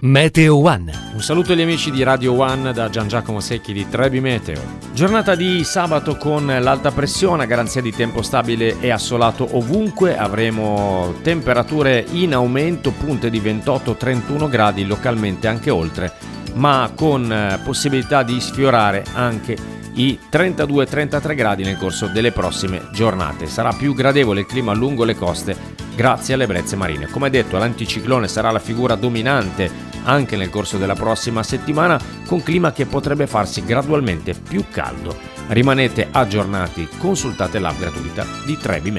Meteo One. Un saluto agli amici di Radio One da Gian Giacomo Secchi di Trebi Meteo. Giornata di sabato con l'alta pressione, garanzia di tempo stabile e assolato ovunque. Avremo temperature in aumento, punte di 28-31 gradi, localmente anche oltre, ma con possibilità di sfiorare anche i 32-33 gradi nel corso delle prossime giornate. Sarà più gradevole il clima lungo le coste grazie alle brezze marine. Come detto, l'anticiclone sarà la figura dominante anche nel corso della prossima settimana, con clima che potrebbe farsi gradualmente più caldo. Rimanete aggiornati, consultate l'app gratuita di Trebi Meteo.